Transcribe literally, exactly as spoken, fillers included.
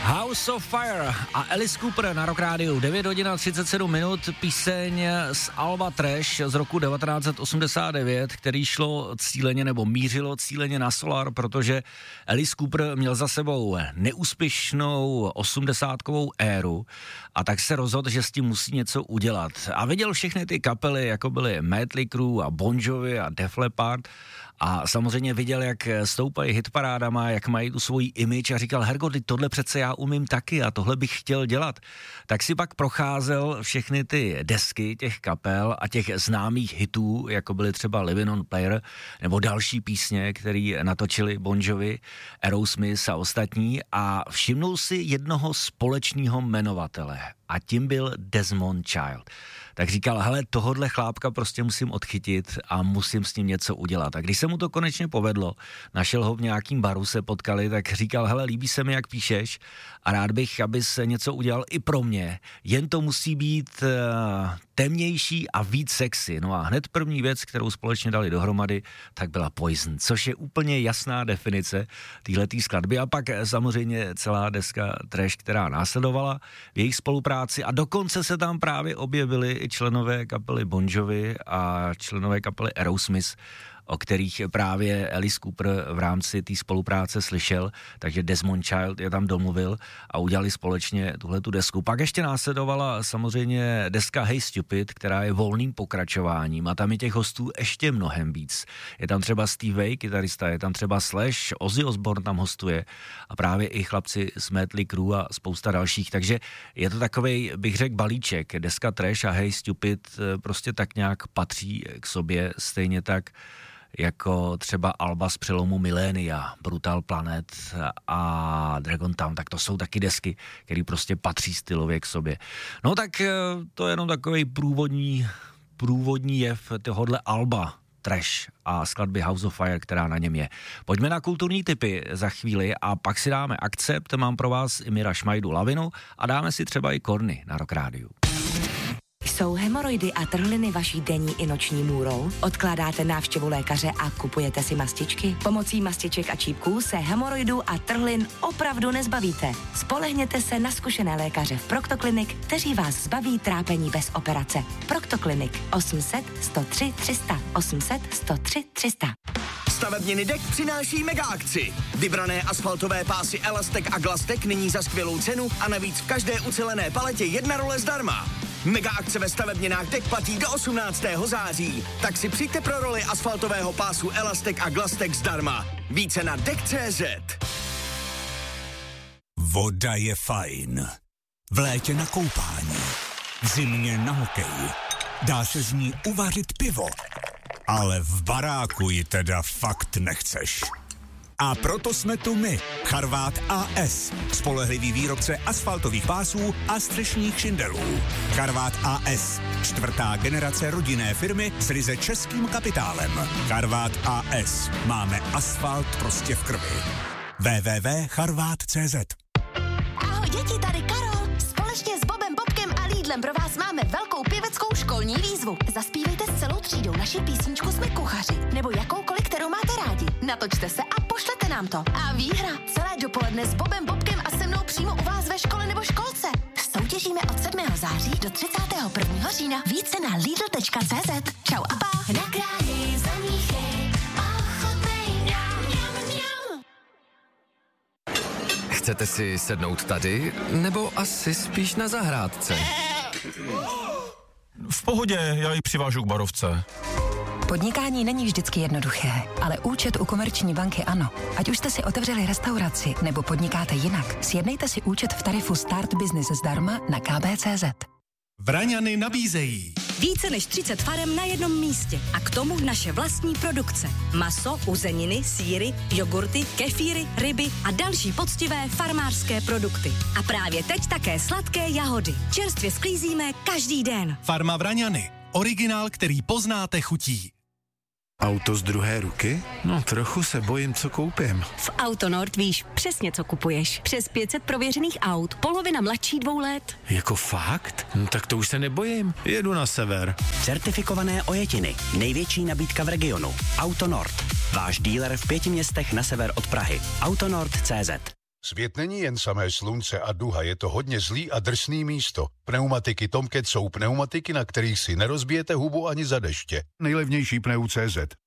House of Fire a Alice Cooper na Rock Rádiu. devět hodin a třicet sedm minut, píseň z alba Trash z roku devatenáct set osmdesát devět, který šlo cíleně nebo mířilo cíleně na Solar, protože Alice Cooper měl za sebou neúspěšnou osmdesátkovou éru a tak se rozhodl, že s tím musí něco udělat. A viděl všechny ty kapely, jako byly Mötley Crüe a Bon Jovi a Def Leppard, a samozřejmě viděl, jak stoupají hitparádama, jak mají tu svoji image a říkal, Hergo, tohle přece já umím taky a tohle bych chtěl dělat. Tak si pak procházel všechny ty desky těch kapel a těch známých hitů, jako byly třeba Living on Player, nebo další písně, které natočili Bon Jovi, Aerosmith a ostatní, a všimnul si jednoho společného jmenovatele a tím byl Desmond Child. Tak říkal, hele, tohodle chlápka prostě musím odchytit a musím s ním něco udělat. A když se mu to konečně povedlo, našel ho v nějakým baru, se potkali, tak říkal, hele, líbí se mi, jak píšeš a rád bych, abys něco udělal i pro mě. Jen to musí být uh, temnější a víc sexy. No a hned první věc, kterou společně dali dohromady, tak byla Poison, což je úplně jasná definice téhletý skladby. A pak samozřejmě celá deska Trash, která následovala v jejich spolupráci a dokonce se tam právě objevili i členové kapely Bon Jovi a členové kapely Aerosmith, o kterých právě Alice Cooper v rámci té spolupráce slyšel, takže Desmond Child je tam domluvil a udělali společně tuhletu desku. Pak ještě následovala samozřejmě deska Hey Stupid, která je volným pokračováním a tam je těch hostů ještě mnohem víc. Je tam třeba Steve Vai, kytarista, je tam třeba Slash, Ozzy Osbourne tam hostuje a právě i chlapci z Mötley Crüe a spousta dalších, takže je to takovej, bych řekl, balíček. Deska Trash a Hey Stupid prostě tak nějak patří k sobě, stejně tak jako třeba alba z přelomu milénia, Brutal Planet a Dragon Town, tak to jsou taky desky, které prostě patří stylově k sobě. No tak to je jenom takový průvodní, průvodní jev tohodle alba Trash a skladby House of Fire, která na něm je. Pojďme na kulturní tipy za chvíli a pak si dáme Akcept, mám pro vás i Mira Šmajdu Lavinu a dáme si třeba i Korny na Rock Rádiu. Jsou hemoroidy a trhliny vaší denní i noční můrou? Odkládáte návštěvu lékaře a kupujete si mastičky? Pomocí mastiček a čípků se hemoroidů a trhlin opravdu nezbavíte. Spolehněte se na zkušené lékaře v Proctoclinic, kteří vás zbaví trápení bez operace. Proctoclinic osm set, sto tři, tři sta, osm set, sto tři, tři sta. Stavebniny Dek přináší mega akci. Vybrané asfaltové pásy Elastek a Glastek nyní za skvělou cenu a navíc v každé ucelené paletě jedna role zdarma. Mega akce ve stavebninách Dek platí do osmnáctého září. Tak si přijďte pro roli asfaltového pásu Elastek a Glastek zdarma. Více na dek tečka cé zet. Voda je fajn. V létě na koupání. V zimě na hokej. Dá se z ní uvařit pivo. Ale v baráku ji teda fakt nechceš. A proto jsme tu my, Charvát á es, spolehlivý výrobce asfaltových pásů a střešních šindelů. Charvát á es, čtvrtá generace rodinné firmy s ryze českým kapitálem. Charvát á es, máme asfalt prostě v krvi. w w w tečka charvát tečka cé zet. Ahoj děti, tady Karol. Společně s Bobem, Bobkem a Lídlem pro vás máme velkou pěveckou školní výzvu. Zaspívejte s celou třídou naši písničku Jsme kuchaři, nebo jakoukoliv, kterou máte rádi. Natočte se a pošlete nám to. A výhra celé dopoledne s Bobem, Bobkem a se mnou přímo u vás ve škole nebo školce. Soutěžíme od sedmého září do třicátého prvního října. Více na lidl tečka cé zet. Čau a pa. Na králi za míchy, ochotnej, mňam, mňam, mňam. Chcete si sednout tady, nebo asi spíš na zahrádce? V pohodě, já ji přivážu k barovce. Podnikání není vždycky jednoduché, ale účet u Komerční banky ano. Ať už jste si otevřeli restauraci nebo podnikáte jinak, sjednejte si účet v tarifu Start Business zdarma na ká bé tečka cé zet. Vraňany nabízejí více než třicet farem na jednom místě a k tomu naše vlastní produkce. Maso, uzeniny, sýry, jogurty, kefíry, ryby a další poctivé farmářské produkty. A právě teď také sladké jahody. Čerstvě sklízíme každý den. Farma Vraňany. Originál, který poznáte chutí. Auto z druhé ruky? No, trochu se bojím, co koupím. V Autonord víš přesně, co kupuješ. Přes pět set prověřených aut, polovina mladší dvou let. Jako fakt? No tak to už se nebojím. Jedu na sever. Certifikované ojetiny. Největší nabídka v regionu. Autonord. Váš díler v pěti městech na sever od Prahy. Autonord tečka cé zet. Svět není jen samé slunce a duha, je to hodně zlý a drsný místo. Pneumatiky Tomcat jsou pneumatiky, na kterých si nerozbijete hubu ani za deště. Nejlevnější pneu tečka cé zet.